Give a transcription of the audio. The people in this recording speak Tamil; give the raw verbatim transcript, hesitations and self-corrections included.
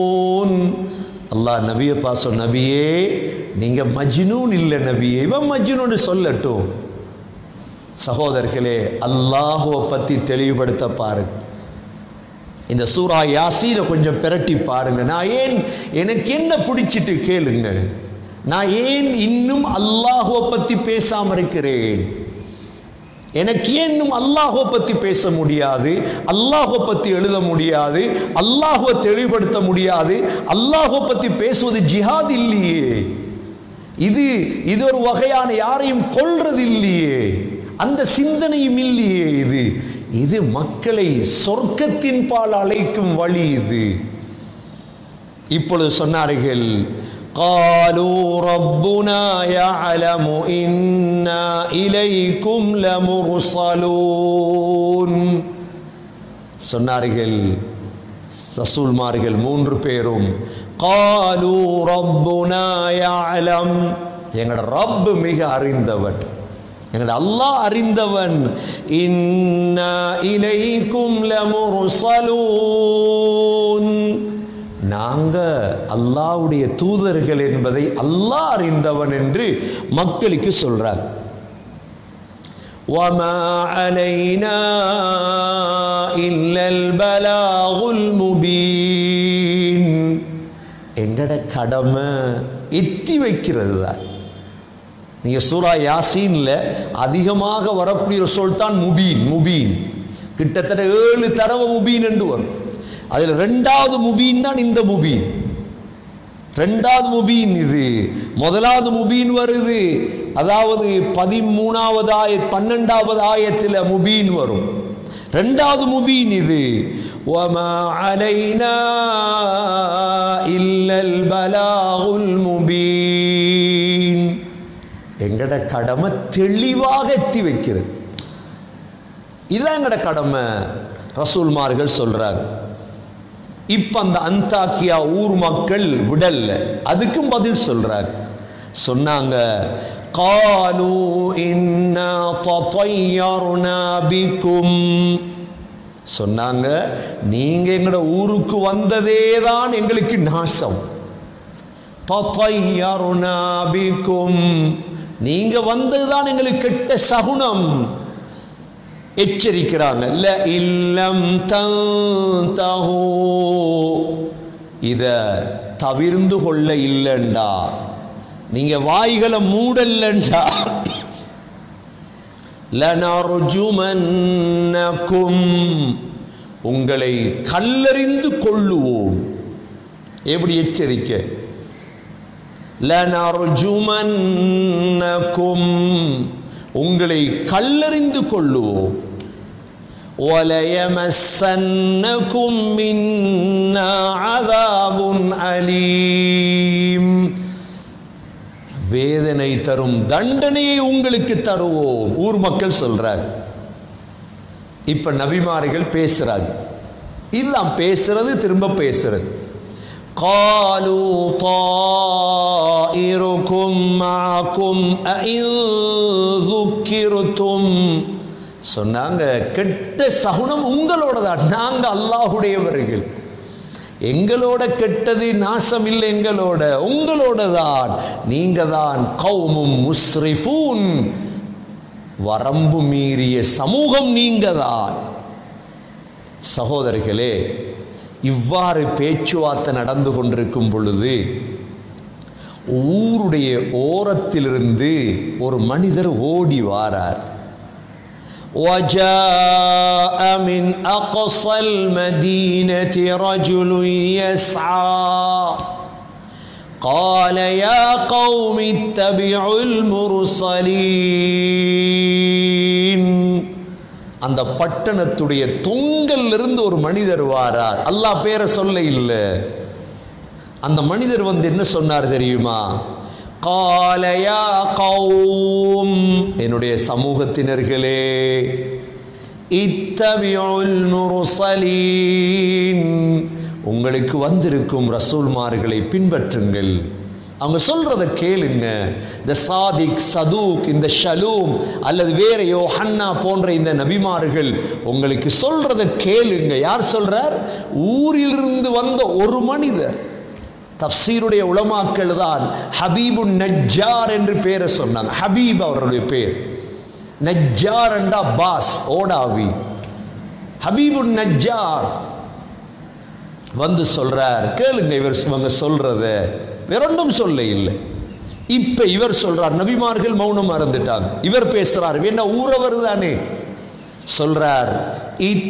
அல்லாஹ் நபியை பாசம், நபியே நீங்க மஜ்னூன் இல்லை நபியே, இவன் மஜ்னூன் சொல்லட்டும். சகோதரர்களே, அல்லாஹுவை பத்தி தெளிவுபடுத்த பாருங்க. இந்த சூரா யாசீனை கொஞ்சம் பிரட்டி பாருங்க. நான் ஏன், எனக்கு என்ன பிடிச்சிட்டு கேளுங்க, நான் ஏன் இன்னும் அல்லாஹுவை பத்தி பேசாம இருக்கிறேன்? எனக்கு ஏன் இன்னும் அல்லாஹுவை பத்தி பேச முடியாது, அல்லாஹுவை பத்தி எழுத முடியாது, அல்லாஹுவை தெளிவுபடுத்த முடியாது? அல்லாஹுவை பத்தி பேசுவது ஜிஹாத் இல்லையே, இது இது ஒரு வகையான யாரையும் கொல்றது இல்லையே, அந்த சிந்தனையும் இல்லையே. இது இது மக்களை சொர்க்கத்தின் பால் அழைக்கும் வழி. இது இப்பொழுது சொன்னார்கள், قالوا ربنا يعلم إنا إليكم لمرسلون. சொன்னார்கள் ரசூல்மார்கள் மூன்று பேரும், قالوا ربنا يعلم, எங்கட ரப் மிக அறிந்தவன், எங்கட அல்லாஹ் அறிந்தவன். இன்னா இலைக்கும் லமுர்சலூன், நாங்க அல்லாஹ்வுடைய தூதர்கள் என்பதை அல்லாஹ் அறிந்தவன் என்று மக்களுக்கு சொல்றார். வமா அலைனா இல்லல் பலாகுல் முபீன், எங்கட கடமை எத்தி வைக்கிறது தான். நீங்க சூரா யாசீன்ல அதிகமாக வரக்கூடிய ஒரு சொல் தான் முபீன். முபீன் கிட்டத்தட்ட ஏழு தடவை முபீன் என்று வரும். அதில் ரெண்டாவது முபீன் தான் இந்த முபீன். ரெண்டாவது முபீன் இது. முதலாவது முபீன் வருது, அதாவது பதிமூணாவது ஆய பன்னெண்டாவது ஆயத்தில் முபீன் வரும். ரெண்டாவது முபீன் இது. வமா அலைனா இல்லல் பலாகுல் முபீன், எங்கட கடமை தெளிவாக எத்தி வைக்கிறது. இதுதான் எங்கட கடமை ரசூல்மார்கள் சொல்றாங்க. இப்ப அந்த அந்தாக்கியா ஊர் மக்கள் விடல்ல, அதுக்கும் பதில் சொல்றாங்க. சொன்னாங்க, காலு இன்னா தطيرنا بكم, சொன்னாங்க நீங்க எங்கட ஊருக்கு வந்ததே தான் எங்களுக்கு நாசம். தطيرنا بكم, நீங்க வந்ததுதான் எங்களுக்கு கெட்ட சகுனம். எச்சரிக்கிறாங்க, ல இல்லம் தன்தஹு, இத தவிர்ந்து கொள்ள இல்லைண்டா, நீங்க வாய்களை மூடல்லண்டா, லனர்ஜுமன்னகும், உங்களை கல்லறிந்து கொள்ளுவோம். எப்படி எச்சரிக்கை? லனர்ஜுமன்னகும், உங்களை கல்லறிந்து கொள்ளுவோம். வலயமஸ்ஸன்னகும் மின்னா அஸாபுன் அலீம், வேதனை தரும் தண்டனையை உங்களுக்கு தருவோம். ஊர் மக்கள் சொல்றாங்க. இப்ப நபிமார்கள் பேசுறாங்க. இதெல்லாம் பேசுறது திரும்ப பேசுறது. قالوا طائركم معكم أئن ذكرتم, சொன்னாங்க கெட்ட சகுனம் உங்களோட தான், நாங்க அல்லாஹ்வுடையவர்கள், எங்களோட கெட்டது நாசம் இல்லை, எங்களோட உங்களோட தான், நீங்க தான் கௌமும் முஸ்ரிஃபூன், வரம்பு மீறிய சமூகம் நீங்க தான். சகோதரர்களே, இவ்வாறு பேச்சுவார்த்தை நடந்து கொண்டிருக்கும் பொழுது ஊருடைய ஓரத்திலிருந்து ஒரு மனிதர் ஓடி வாரார். وَجَاءَ مِنْ أَقْصَى الْمَدِينَةِ رَجُلٌ يَسْعَى قَالَ يَا قَوْمِ اتَّبِعُوا الْمُرْسَلِينَ, அந்த பட்டணத்துடைய தொங்கல் இருந்து ஒரு மனிதர் வாரார். அல்லாஹ் பேரை சொல்ல இல்லை. அந்த மனிதர் வந்து என்ன சொன்னார் தெரியுமா? قال يا قوم, என்னுடைய சமூகத்தினர்களே, இத்தபிஉல் முர்சலீன், உங்களுக்கு வந்திருக்கும் ரசூல்மார்களை பின்பற்றுங்கள். அவங்க சொல்றத கேளுங்க. இந்த சாதிக், சதூக், இந்த ஷலூம் அல்லது வேற யோஹன்னா போன்ற இந்த நபிமார்கள் உங்களுக்கு சொல்றத கேளுங்க. யார் சொல்றார்? ஊரிலிருந்து வந்த ஒரு மனிதர். தஃப்சீருடைய உலமாக்கள் தான் ஹபீபுன் நஜ்ஜார் என்று பேரை சொன்னாங்க. ஹபீப் அவருடைய பேர், நஜ்ஜார் என்றா பாஸ், ஓடாவி. ஹபீபுன் நஜ்ஜார் வந்து சொல்றார், கேளுங்க இவர் இவங்க சொல்றத, வேறொன்றும் சொல்ல இல்லை. இப்ப இவர் சொல்றார், நபிமார்கள் மௌனம் மறந்துட்டாங்க, இவர் பேசுறார், என்ன ஊரவர் தானே சொல்றார்.